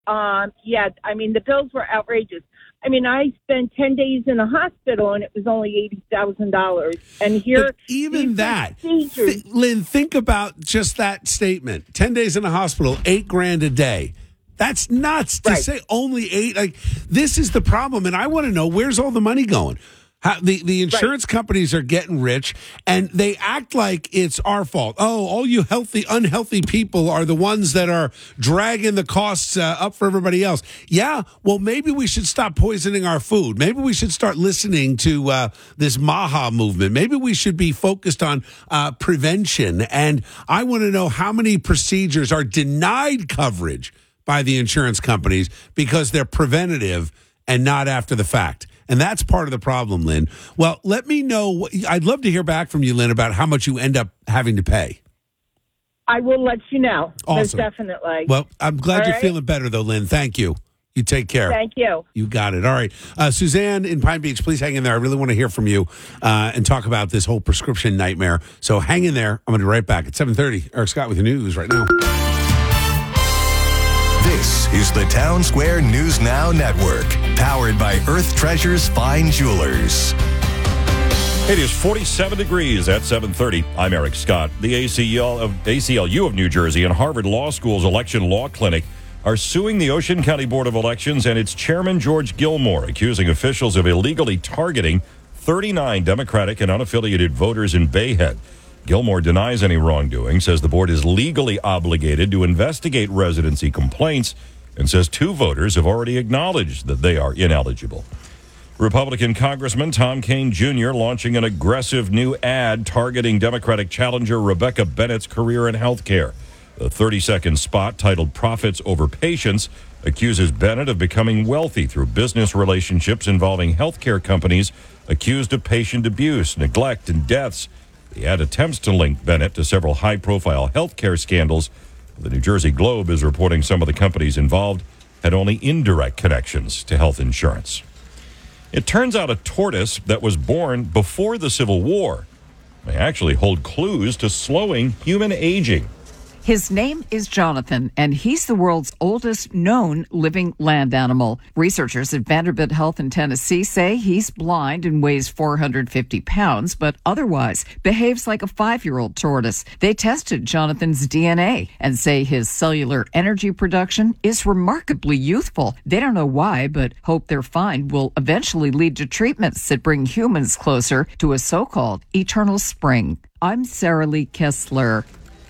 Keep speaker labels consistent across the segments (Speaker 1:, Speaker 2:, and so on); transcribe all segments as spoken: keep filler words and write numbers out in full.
Speaker 1: Um, yeah, I mean, the bills were outrageous. I mean, I spent ten days in a hospital, and it was only eighty thousand dollars. And here,
Speaker 2: but even that, th- Lynn, think about just that statement. ten days in a hospital, eight grand a day. That's nuts to
Speaker 1: right.
Speaker 2: say only eight. Like, this is the problem, and I want to know, where's all the money going? How, the, the insurance right. companies are getting rich, and they act like it's our fault. Oh, all you healthy, unhealthy people are the ones that are dragging the costs uh, up for everybody else. Yeah, well, maybe we should stop poisoning our food. Maybe we should start listening to uh, this MAHA movement. Maybe we should be focused on uh, prevention. And I want to know how many procedures are denied coverage by the insurance companies because they're preventative and not after the fact. And that's part of the problem, Lynn. Well, let me know. I'd love to hear back from you, Lynn, about how much you end up having to pay.
Speaker 1: I will let you know.
Speaker 2: Awesome.
Speaker 1: Definitely.
Speaker 2: Well, I'm glad
Speaker 1: All
Speaker 2: you're
Speaker 1: right?
Speaker 2: feeling better, though, Lynn. Thank you. You take care.
Speaker 1: Thank you.
Speaker 2: You got it. All right. Uh, Suzanne in Pine Beach, please hang in there. I really want to hear from you uh, and talk about this whole prescription nightmare. So hang in there. I'm going to be right back at seven thirty. Eric Scott with the news right now.
Speaker 3: This is the Town Square News Now Network, powered by Earth Treasures Fine Jewelers.
Speaker 4: It is forty-seven degrees at seven thirty. I'm Eric Scott. The A C L of A C L U of New Jersey and Harvard Law School's Election Law Clinic are suing the Ocean County Board of Elections and its chairman, George Gilmore, accusing officials of illegally targeting thirty-nine Democratic and unaffiliated voters in Bayhead. Gilmore denies any wrongdoing, says the board is legally obligated to investigate residency complaints, and says two voters have already acknowledged that they are ineligible. Republican Congressman Tom Kean Junior launching an aggressive new ad targeting Democratic challenger Rebecca Bennett's career in health care. The thirty-second spot, titled Profits Over Patients, accuses Bennett of becoming wealthy through business relationships involving health care companies accused of patient abuse, neglect, and deaths. The ad attempts to link Bennett to several high-profile health care scandals. The New Jersey Globe is reporting some of the companies involved had only indirect connections to health insurance. It turns out a tortoise that was born before the Civil War may actually hold clues to slowing human aging.
Speaker 5: His name is Jonathan, and he's the world's oldest known living land animal. Researchers at Vanderbilt Health in Tennessee say he's blind and weighs four hundred fifty pounds, but otherwise behaves like a five-year-old tortoise. They tested Jonathan's D N A and say his cellular energy production is remarkably youthful. They don't know why, but hope their find will eventually lead to treatments that bring humans closer to a so-called eternal spring. I'm Sarah Lee Kessler.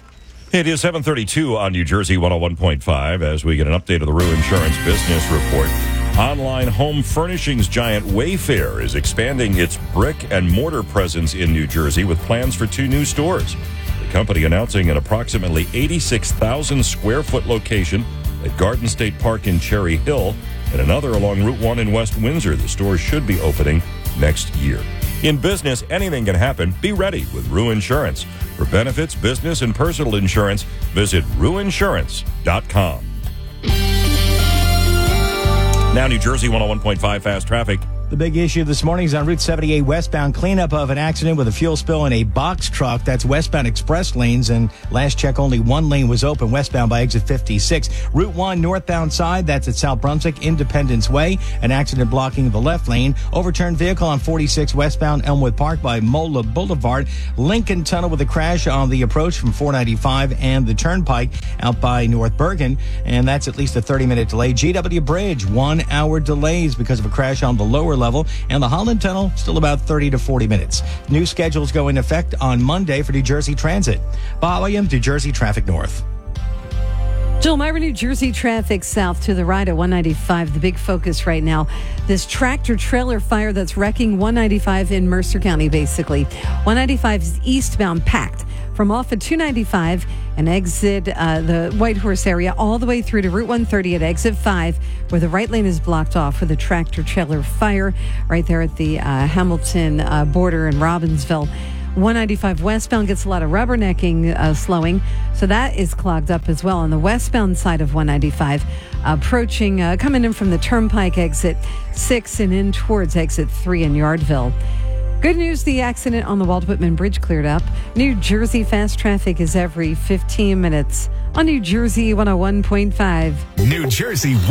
Speaker 4: It is seven thirty-two on New Jersey one oh one point five as we get an update of the Rue Insurance Business Report. Online home furnishings giant Wayfair is expanding its brick and mortar presence in New Jersey with plans for two new stores. The company announcing an approximately eighty-six thousand square foot location at Garden State Park in Cherry Hill and another along Route one in West Windsor. The stores should be opening next year. In business, anything can happen. Be ready with Rue Insurance. For benefits, business, and personal insurance, visit rue insurance dot com. Now, New Jersey one oh one point five fast traffic.
Speaker 6: The big issue this morning is on Route seventy-eight westbound, cleanup of an accident with a fuel spill in a box truck. That's westbound express lanes, and last check, only one lane was open westbound by exit fifty-six. Route one northbound side, that's at South Brunswick, Independence Way. An accident blocking the left lane. Overturned vehicle on forty-six westbound, Elmwood Park by Mola Boulevard. Lincoln Tunnel with a crash on the approach from four ninety-five and the Turnpike out by North Bergen, and that's at least a thirty-minute delay. G W Bridge, one-hour delays because of a crash on the lower level, and the Holland Tunnel still about thirty to forty minutes. New schedules go into effect on Monday for New Jersey Transit. Bob Williams, New Jersey Traffic North.
Speaker 7: Jill Myra, New Jersey traffic south to the right at one ninety-five. The big focus right now, this tractor trailer fire that's wrecking one ninety-five in Mercer County, basically. one ninety-five is eastbound packed from off at two ninety-five and exit uh, the Whitehorse area all the way through to Route one thirty at exit five, where the right lane is blocked off with a tractor trailer fire right there at the uh, Hamilton uh, border in Robbinsville. one ninety-five westbound gets a lot of rubbernecking uh, slowing, so that is clogged up as well. On the westbound side of one ninety-five, approaching, uh, coming in from the Turnpike exit six and in towards exit three in Yardville. Good news, the accident on the Walt Whitman Bridge cleared up. New Jersey fast traffic is every fifteen minutes. On New Jersey one oh one point five.
Speaker 3: New Jersey